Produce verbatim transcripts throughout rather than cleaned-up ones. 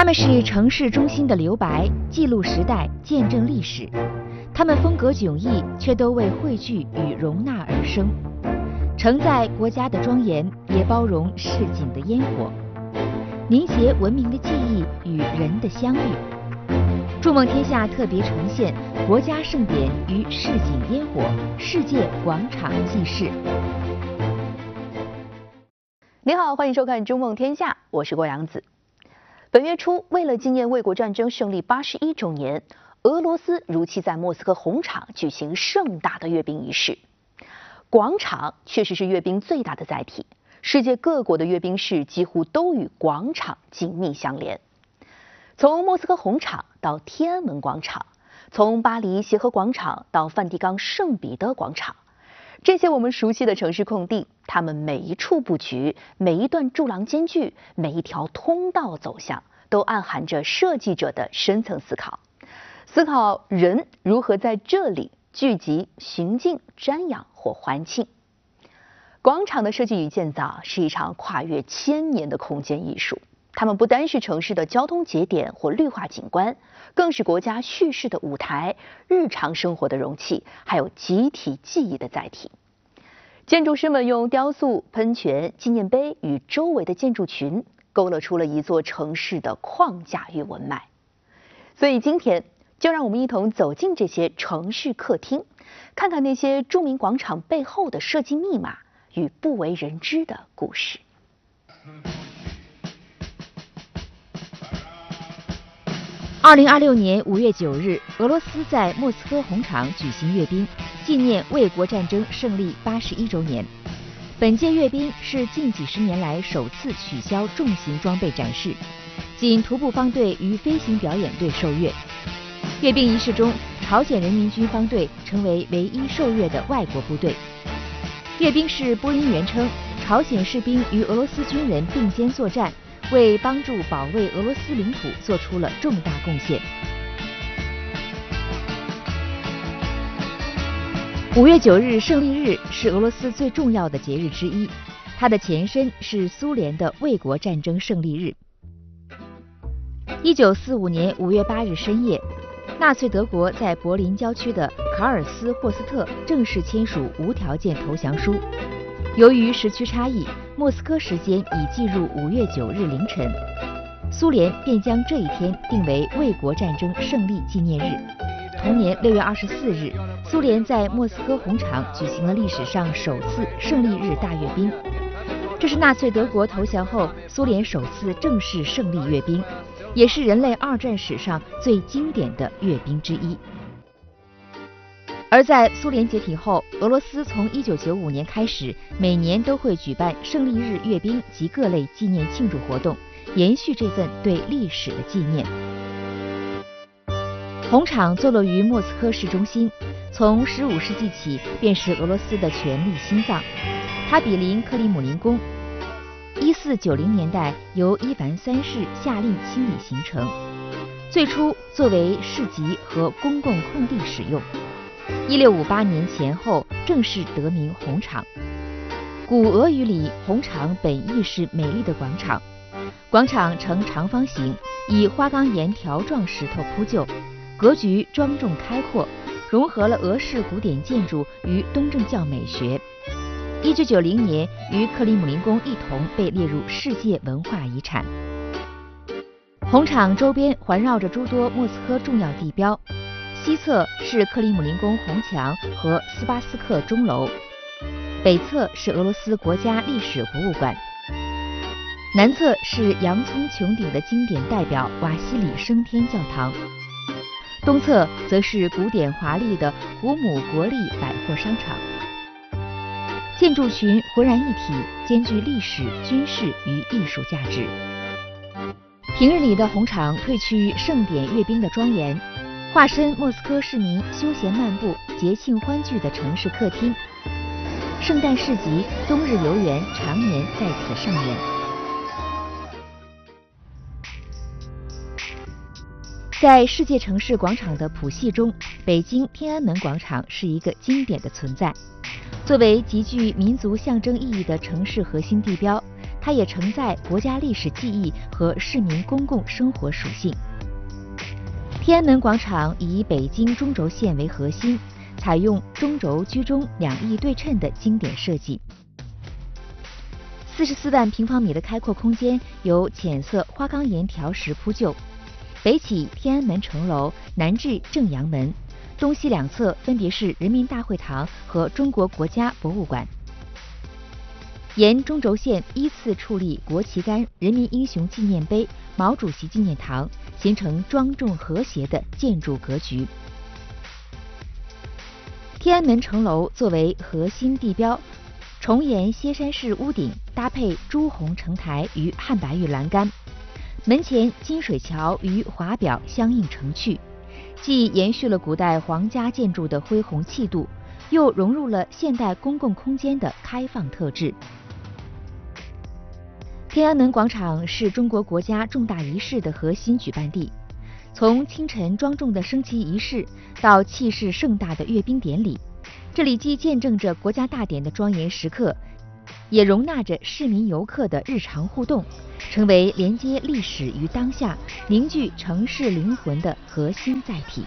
他们是城市中心的留白，记录时代，见证历史。他们风格迥异，却都为汇聚与容纳而生，承载国家的庄严，也包容市井的烟火，凝结文明的记忆与人的相遇。筑梦天下特别呈现国家盛典与市井烟火，世界广场记事。 您好，欢迎收看《筑梦天下》，我是郭阳子。本月初，为了纪念卫国战争胜利八十一周年，俄罗斯如期在莫斯科红场举行盛大的阅兵仪式。广场确实是阅兵最大的载体，世界各国的阅兵式几乎都与广场紧密相连。从莫斯科红场到天安门广场，从巴黎协和广场到梵蒂冈圣彼得广场，这些我们熟悉的城市空地，它们每一处布局，每一段柱廊间距，每一条通道走向，都暗含着设计者的深层思考。思考人如何在这里聚集、寻静、瞻仰或欢庆。广场的设计与建造是一场跨越千年的空间艺术，它们不单是城市的交通节点或绿化景观，更是国家叙事的舞台、日常生活的容器，还有集体记忆的载体。建筑师们用雕塑、喷泉、纪念碑与周围的建筑群，勾勒出了一座城市的框架与文脉。所以今天就让我们一同走进这些城市客厅，看看那些著名广场背后的设计密码与不为人知的故事。 二零二六年五月九日，俄罗斯在莫斯科红场举行阅兵，纪念卫国战争胜利八十一周年。本届阅兵是近几十年来首次取消重型装备展示，仅徒步方队与飞行表演队受阅。阅兵仪式中，朝鲜人民军方队成为唯一受阅的外国部队。阅兵式播音员称，朝鲜士兵与俄罗斯军人并肩作战，为帮助保卫俄罗斯领土做出了重大贡献。五月九日胜利日是俄罗斯最重要的节日之一，它的前身是苏联的卫国战争胜利日。一九四五年五月八日深夜，纳粹德国在柏林郊区的卡尔斯霍斯特正式签署无条件投降书。由于时区差异，莫斯科时间已进入五月九日凌晨，苏联便将这一天定为卫国战争胜利纪念日。同年六月二十四日，苏联在莫斯科红场举行了历史上首次胜利日大阅兵，这是纳粹德国投降后苏联首次正式胜利阅兵，也是人类二战史上最经典的阅兵之一。而在苏联解体后，俄罗斯从一九九五年开始，每年都会举办胜利日阅兵及各类纪念庆祝活动，延续这份对历史的纪念。红场坐落于莫斯科市中心，从十五世纪起便是俄罗斯的权力心脏。它毗邻克里姆林宫。一四九零年代由伊凡三世下令清理形成，最初作为市集和公共空地使用。一六五八年前后正式得名红场。古俄语里，红场本意是美丽的广场。广场呈长方形，以花岗岩条状石头铺就，格局庄重开阔，融合了俄式古典建筑与东正教美学。一九九零年与克里姆林宫一同被列入世界文化遗产。红场周边环绕着诸多莫斯科重要地标，西侧是克里姆林宫红墙和斯巴斯克钟楼，北侧是俄罗斯国家历史博物馆，南侧是洋葱穹顶的经典代表瓦西里升天教堂，东侧则是古典华丽的胡姆国立百货商场。建筑群浑然一体，兼具历史、军事与艺术价值。平日里的红场褪去盛典阅兵的庄严，化身莫斯科市民休闲漫步、节庆欢聚的城市客厅。圣诞市集、冬日游园常年在此上演。在世界城市广场的谱系中，北京天安门广场是一个经典的存在。作为极具民族象征意义的城市核心地标， 它也承载国家历史记忆和市民公共生活属性。天安门广场以北京中轴线为核心，采用中轴居中两翼对称的经典设计。四十四万平方米的开阔空间由浅色花岗岩条石铺就，北起天安门城楼，南至正阳门，东西两侧分别是人民大会堂和中国国家博物馆。沿中轴线依次矗立国旗杆、人民英雄纪念碑、毛主席纪念堂，形成庄重和谐的建筑格局。天安门城楼作为核心地标，重沿歇山式屋顶，搭配朱红城台与汉白玉栏杆，门前金水桥与华表相映成趣，既延续了古代皇家建筑的恢宏气度，又融入了现代公共空间的开放特质。天安门广场是中国国家重大仪式的核心举办地，从清晨庄重的升旗仪式到气势盛大的阅兵典礼，这里既见证着国家大典的庄严时刻，也容纳着市民游客的日常互动，成为连接历史与当下、凝聚城市灵魂的核心载体。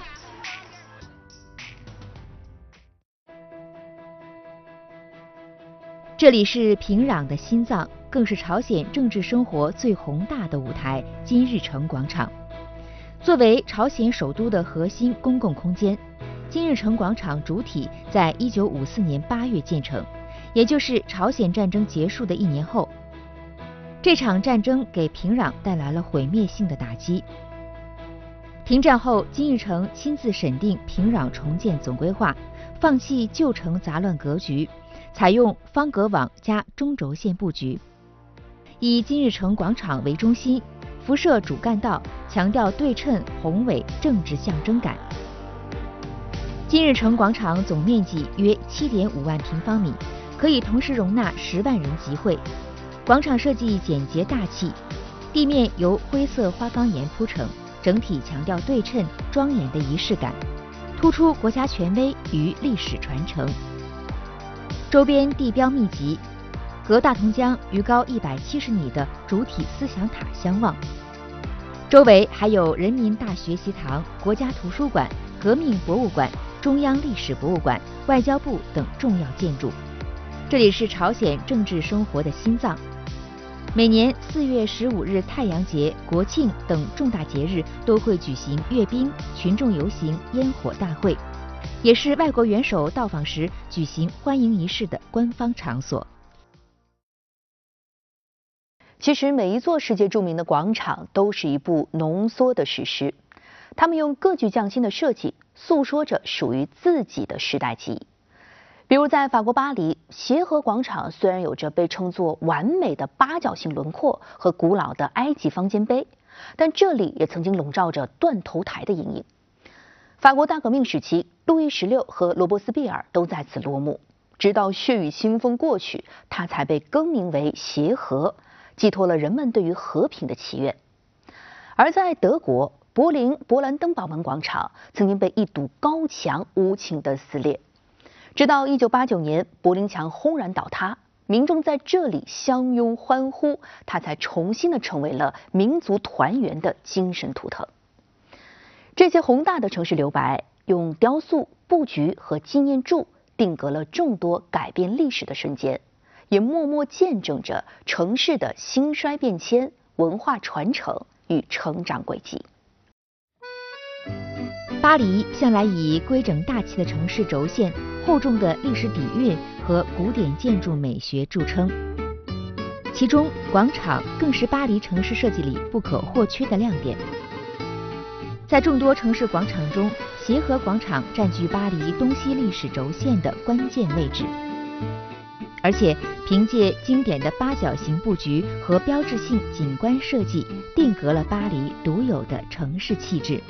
这里是平壤的心脏，更是朝鲜政治生活最宏大的舞台——金日成广场。作为朝鲜首都的核心公共空间，金日成广场主体在一九五四年八月建成，也就是朝鲜战争结束的一年后。这场战争给平壤带来了毁灭性的打击。停战后，金日成亲自审定平壤重建总规划，放弃旧城杂乱格局，采用方格网加中轴线布局，以金日成广场为中心，辐射主干道，强调对称、宏伟、政治象征感。金日成广场总面积约 七点五万平方米，可以同时容纳十万人集会。广场设计简洁大气，地面由灰色花岗岩铺成，整体强调对称、庄严的仪式感，突出国家权威与历史传承。周边地标密集，隔大同江于高一百七十米的主体思想塔相望，周围还有人民大学习堂、国家图书馆、革命博物馆、中央历史博物馆、外交部等重要建筑。这里是朝鲜政治生活的心脏。每年四月十五日太阳节、国庆等重大节日都会举行阅兵、群众游行、烟火大会，也是外国元首到访时举行欢迎仪式的官方场所。 其实每一座世界著名的广场都是一部浓缩的史诗，他们用各具匠心的设计诉说着属于自己的时代记忆。比如在法国巴黎，协和广场虽然有着被称作完美的八角形轮廓和古老的埃及方尖碑，但这里也曾经笼罩着断头台的阴影。法国大革命时期，路易十六和罗伯斯庇尔都在此落幕，直到血雨腥风过去，它才被更名为协和，寄托了人们对于和平的祈愿。而在德国，柏林勃兰登堡门广场曾经被一堵高墙无情地撕裂，直到一九八九年柏林墙轰然倒塌，民众在这里相拥欢呼，它才重新的成为了民族团圆的精神图腾。这些宏大的城市留白，用雕塑、布局和纪念柱定格了众多改变历史的瞬间，也默默见证着城市的兴衰变迁、文化传承与成长轨迹。 巴黎向来以规整大气的城市轴线、厚重的历史底蕴和古典建筑美学著称，其中广场更是巴黎城市设计里不可或缺的亮点。在众多城市广场中，协和广场占据巴黎东西历史轴线的关键位置，而且凭借经典的八角形布局和标志性景观设计，定格了巴黎独有的城市气质。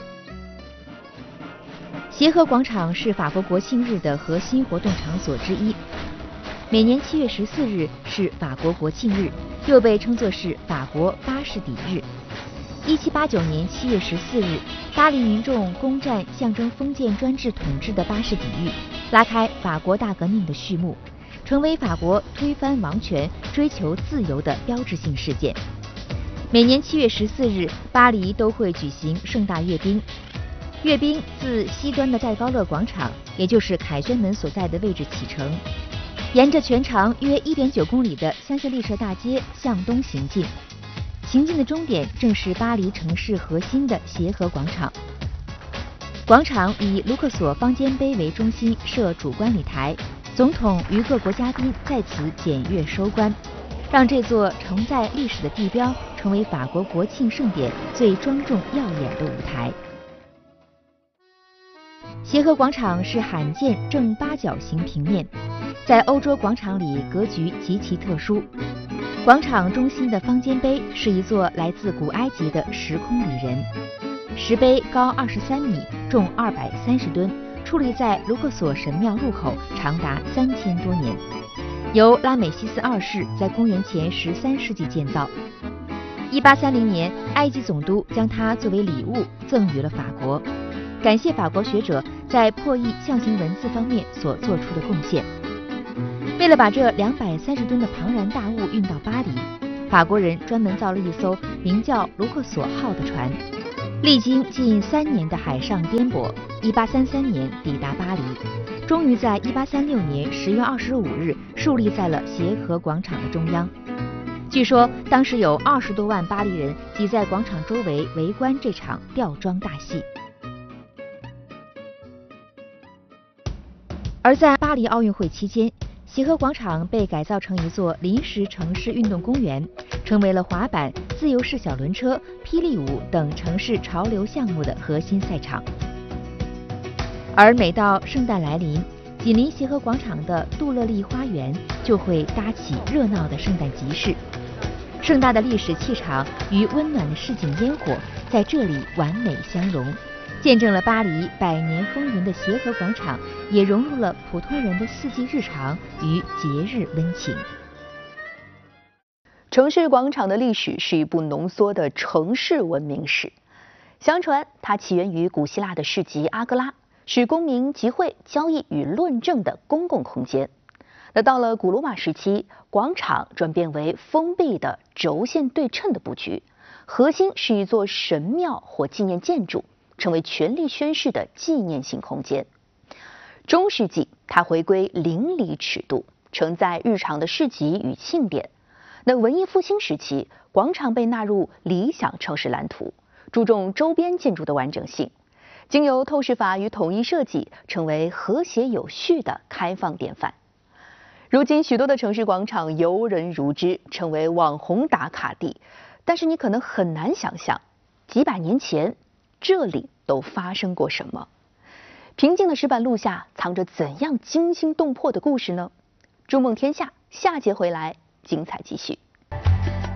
协和广场是法国国庆日的核心活动场所之一。每年七月十四日是法国国庆日，又被称作是法国巴士底日。一七八九年七月十四日，巴黎民众攻占象征封建专制统治的巴士底狱，拉开法国大革命的序幕。 成为法国推翻王权、追求自由的标志性事件。每年七月十四日，巴黎都会举行盛大阅兵。阅兵自西端的戴高乐广场，也就是凯旋门所在的位置启程，沿着全长约 一点九公里的香榭丽舍大街向东行进。行进的终点正是巴黎城市核心的协和广场。广场以卢克索方尖碑为中心设主观礼台，总统与各国嘉宾在此检阅收官，让这座承载历史的地标成为法国国庆盛典最庄重耀眼的舞台。协和广场是罕见正八角形平面，在欧洲广场里格局极其特殊。广场中心的方尖碑是一座来自古埃及的时空里人，石碑高二十三米，重二百三十吨，矗立在卢克索神庙入口，长达三千多年，由拉美西斯二世在公元前十三世纪建造。一八三零年，埃及总督将它作为礼物赠予了法国，感谢法国学者在破译象形文字方面所做出的贡献。为了把这两百三十吨的庞然大物运到巴黎，法国人专门造了一艘名叫卢克索号的船，历经近三年的海上颠簸，一八三三年抵达巴黎，终于在一八三六年十月二十五日树立在了协和广场的中央。据说当时有二十多万巴黎人挤在广场周围围观这场吊装大戏。而在巴黎奥运会期间，协和广场被改造成一座临时城市运动公园，成为了滑板、自由式小轮车、霹雳舞等城市潮流项目的核心赛场。而每到圣诞来临，紧邻协和广场的杜乐丽花园就会搭起热闹的圣诞集市，盛大的历史气场与温暖的市井烟火在这里完美相融，见证了巴黎百年风云的协和广场也融入了普通人的四季日常与节日温情。 城市广场的历史是一部浓缩的城市文明史。相传它起源于古希腊的市集阿戈拉，是公民集会、交易与论证的公共空间。那到了古罗马时期，广场转变为封闭的轴线对称的布局，核心是一座神庙或纪念建筑，成为权力宣示的纪念性空间。中世纪，它回归邻里尺度，承载日常的市集与庆典。那文艺复兴时期，广场被纳入理想城市蓝图，注重周边建筑的完整性，经由透视法与统一设计，成为和谐有序的开放典范。如今，许多的城市广场游人如织，成为网红打卡地。但是你可能很难想象，几百年前这里都发生过什么？平静的石板路下藏着怎样惊心动魄的故事呢？筑梦天下下节回来，精彩继续。